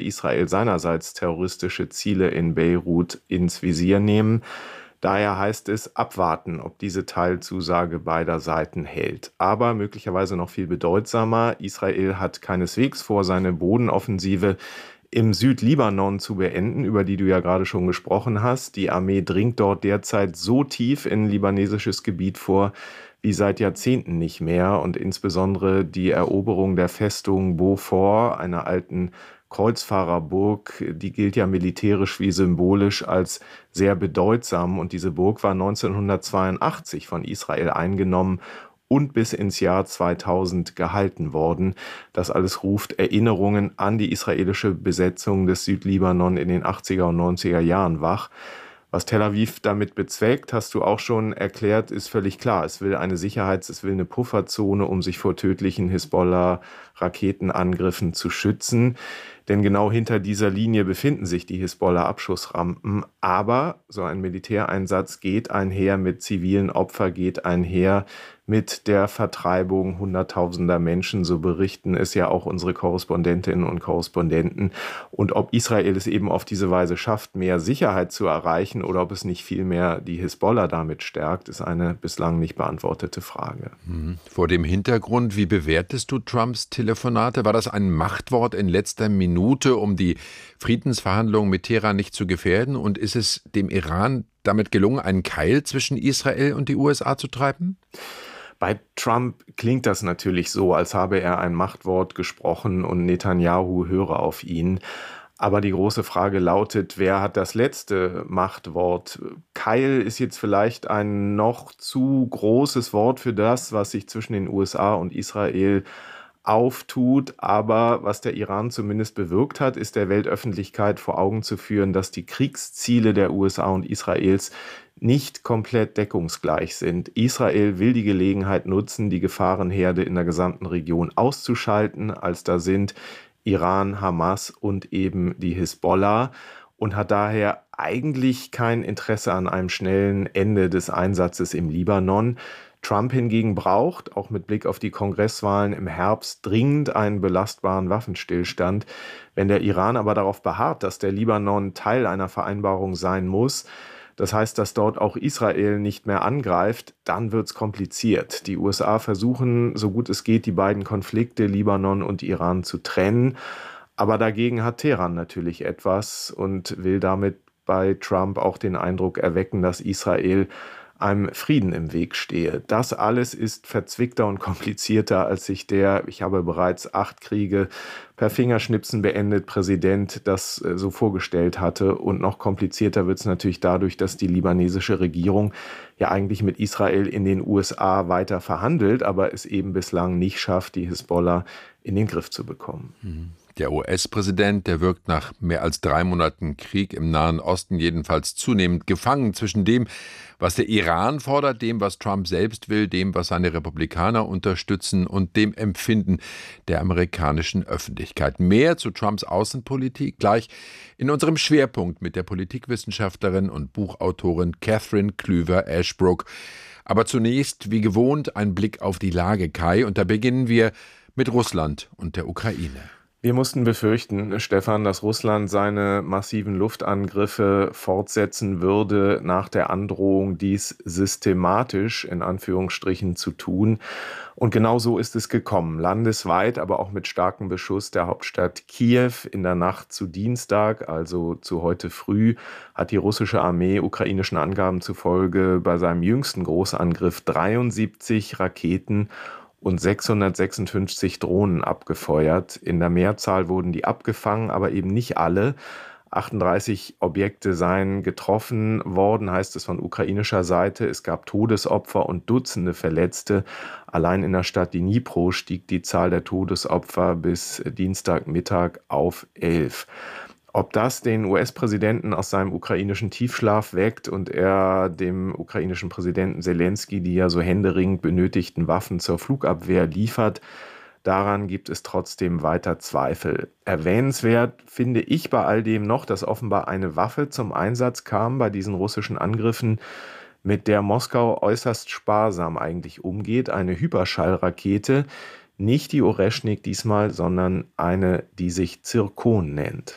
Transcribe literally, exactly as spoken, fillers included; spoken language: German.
Israel seinerseits terroristische Ziele in Beirut ins Visier nehmen. Daher heißt es abwarten, ob diese Teilzusage beider Seiten hält. Aber möglicherweise noch viel bedeutsamer, Israel hat keineswegs vor, seine Bodenoffensive im Südlibanon zu beenden, über die du ja gerade schon gesprochen hast. Die Armee dringt dort derzeit so tief in libanesisches Gebiet vor wie seit Jahrzehnten nicht mehr. Und insbesondere die Eroberung der Festung Beaufort, einer alten Kreuzfahrerburg, die gilt ja militärisch wie symbolisch als sehr bedeutsam. Und diese Burg war neunzehnhundertzweiundachtzig von Israel eingenommen und bis ins Jahr zweitausend gehalten worden. Das alles ruft Erinnerungen an die israelische Besetzung des Südlibanon in den achtziger und neunziger Jahren wach. Was Tel Aviv damit bezweckt, hast du auch schon erklärt, ist völlig klar. Es will eine Sicherheits-, es will eine Pufferzone, um sich vor tödlichen Hisbollah-Raketenangriffen zu schützen. Denn genau hinter dieser Linie befinden sich die Hisbollah-Abschussrampen. Aber so ein Militäreinsatz geht einher mit zivilen Opfern, geht einher mit der Vertreibung hunderttausender Menschen. So berichten es ja auch unsere Korrespondentinnen und Korrespondenten. Und ob Israel es eben auf diese Weise schafft, mehr Sicherheit zu erreichen oder ob es nicht vielmehr die Hisbollah damit stärkt, ist eine bislang nicht beantwortete Frage. Vor dem Hintergrund, wie bewertest du Trumps Telefonate? War das ein Machtwort in letzter Minute, um die Friedensverhandlungen mit Teheran nicht zu gefährden? Und ist es dem Iran damit gelungen, einen Keil zwischen Israel und die U S A zu treiben? Bei Trump klingt das natürlich so, als habe er ein Machtwort gesprochen und Netanyahu höre auf ihn. Aber die große Frage lautet, wer hat das letzte Machtwort? Keil ist jetzt vielleicht ein noch zu großes Wort für das, was sich zwischen den U S A und Israel auftut. Aber was der Iran zumindest bewirkt hat, ist der Weltöffentlichkeit vor Augen zu führen, dass die Kriegsziele der U S A und Israels nicht komplett deckungsgleich sind. Israel will die Gelegenheit nutzen, die Gefahrenherde in der gesamten Region auszuschalten, als da sind Iran, Hamas und eben die Hisbollah, und hat daher eigentlich kein Interesse an einem schnellen Ende des Einsatzes im Libanon. Trump hingegen braucht, auch mit Blick auf die Kongresswahlen im Herbst, dringend einen belastbaren Waffenstillstand. Wenn der Iran aber darauf beharrt, dass der Libanon Teil einer Vereinbarung sein muss, das heißt, dass dort auch Israel nicht mehr angreift, dann wird es kompliziert. Die U S A versuchen, so gut es geht, die beiden Konflikte Libanon und Iran zu trennen. Aber dagegen hat Teheran natürlich etwas und will damit bei Trump auch den Eindruck erwecken, dass Israel einem Frieden im Weg stehe. Das alles ist verzwickter und komplizierter, als sich der, ich habe bereits acht Kriege per Fingerschnipsen beendet, Präsident das so vorgestellt hatte. Und noch komplizierter wird es natürlich dadurch, dass die libanesische Regierung ja eigentlich mit Israel in den U S A weiter verhandelt, aber es eben bislang nicht schafft, die Hisbollah in den Griff zu bekommen. Der U S-Präsident, der wirkt nach mehr als drei Monaten Krieg im Nahen Osten jedenfalls zunehmend gefangen zwischen dem, was der Iran fordert, dem, was Trump selbst will, dem, was seine Republikaner unterstützen und dem Empfinden der amerikanischen Öffentlichkeit. Mehr zu Trumps Außenpolitik gleich in unserem Schwerpunkt mit der Politikwissenschaftlerin und Buchautorin Catherine Klüver-Ashbrook. Aber zunächst, wie gewohnt, ein Blick auf die Lage, Kai. Und da beginnen wir mit Russland und der Ukraine. Wir mussten befürchten, Stefan, dass Russland seine massiven Luftangriffe fortsetzen würde, nach der Androhung, dies systematisch in Anführungsstrichen zu tun. Und genau so ist es gekommen. Landesweit, aber auch mit starkem Beschuss der Hauptstadt Kiew in der Nacht zu Dienstag, also zu heute früh, hat die russische Armee ukrainischen Angaben zufolge bei seinem jüngsten Großangriff dreiundsiebzig Raketen und sechshundertsechsundfünfzig Drohnen abgefeuert. In der Mehrzahl wurden die abgefangen, aber eben nicht alle. achtunddreißig Objekte seien getroffen worden, heißt es von ukrainischer Seite. Es gab Todesopfer und Dutzende Verletzte. Allein in der Stadt Dnipro stieg die Zahl der Todesopfer bis Dienstagmittag auf elf. Ob das den U S-Präsidenten aus seinem ukrainischen Tiefschlaf weckt und er dem ukrainischen Präsidenten Selensky die ja so händeringend benötigten Waffen zur Flugabwehr liefert, daran gibt es trotzdem weiter Zweifel. Erwähnenswert finde ich bei all dem noch, dass offenbar eine Waffe zum Einsatz kam bei diesen russischen Angriffen, mit der Moskau äußerst sparsam eigentlich umgeht, eine Hyperschallrakete, nicht die Oreschnik diesmal, sondern eine, die sich Zirkon nennt.